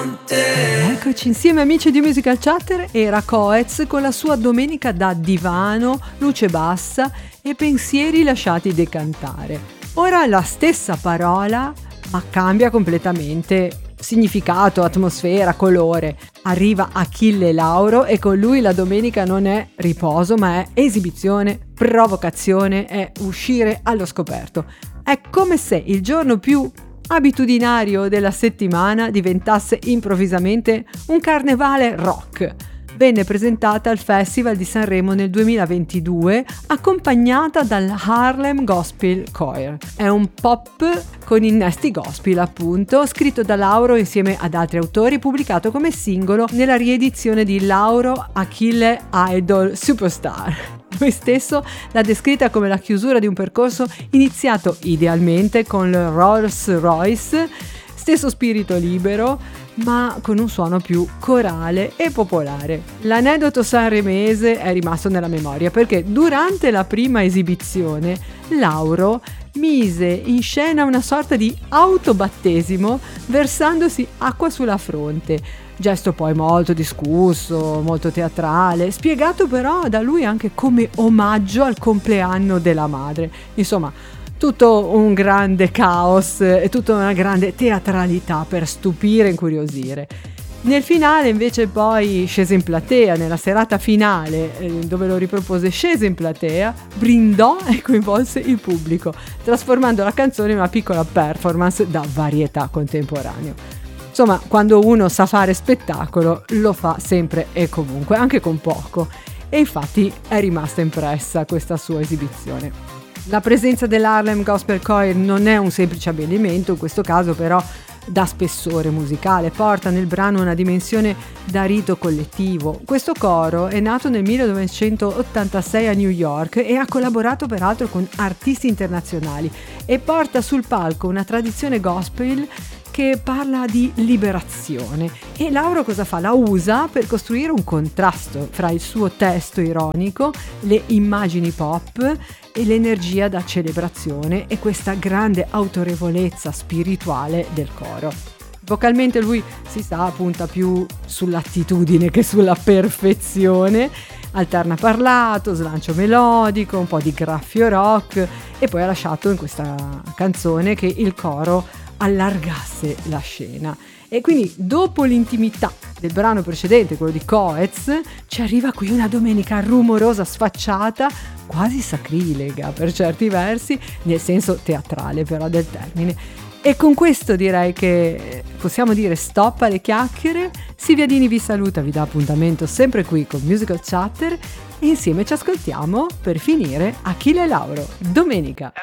con te. Eccoci insieme amici di Musical Chatter, era Coez con la sua Domenica da divano, luce bassa e pensieri lasciati decantare. Ora la stessa parola, ma cambia completamente significato, atmosfera, colore. Arriva Achille Lauro e con lui la domenica non è riposo ma è esibizione, provocazione, è uscire allo scoperto. È come se il giorno più abitudinario della settimana diventasse improvvisamente un carnevale rock. Venne presentata al Festival di Sanremo nel 2022 accompagnata dal Harlem Gospel Choir. È un pop con innesti gospel appunto, scritto da Lauro insieme ad altri autori, pubblicato come singolo nella riedizione di Lauro Achille Idol Superstar. Lui stesso l'ha descritta come la chiusura di un percorso iniziato idealmente con il Rolls Royce, stesso spirito libero, ma con un suono più corale e popolare. L'aneddoto sanremese è rimasto nella memoria perché durante la prima esibizione Lauro mise in scena una sorta di autobattesimo versandosi acqua sulla fronte, gesto poi molto discusso, molto teatrale, spiegato però da lui anche come omaggio al compleanno della madre. Insomma, tutto un grande caos e tutta una grande teatralità per stupire e incuriosire. Nel finale invece poi scese in platea, nella serata finale dove lo ripropose scese in platea, brindò e coinvolse il pubblico, trasformando la canzone in una piccola performance da varietà contemporaneo. Insomma, quando uno sa fare spettacolo lo fa sempre e comunque, anche con poco, e infatti è rimasta impressa questa sua esibizione. La presenza dell'Harlem Gospel Choir non è un semplice abbellimento, in questo caso però dà spessore musicale, porta nel brano una dimensione da rito collettivo. Questo coro è nato nel 1986 a New York e ha collaborato peraltro con artisti internazionali e porta sul palco una tradizione gospel che parla di liberazione. E Lauro cosa fa? La usa per costruire un contrasto fra il suo testo ironico, le immagini pop e l'energia da celebrazione e questa grande autorevolezza spirituale del coro. Vocalmente lui si sa punta più sull'attitudine che sulla perfezione, alterna parlato, slancio melodico, un po' di graffio rock e poi ha lasciato in questa canzone che il coro allargasse la scena. E quindi dopo l'intimità del brano precedente, quello di Coez, ci arriva qui una domenica rumorosa, sfacciata, quasi sacrilega per certi versi, nel senso teatrale però del termine. E con questo direi che possiamo dire stop alle chiacchiere. Silvia Dini vi saluta, vi dà appuntamento sempre qui con Musical Chatter e insieme ci ascoltiamo per finire Achille Lauro, domenica.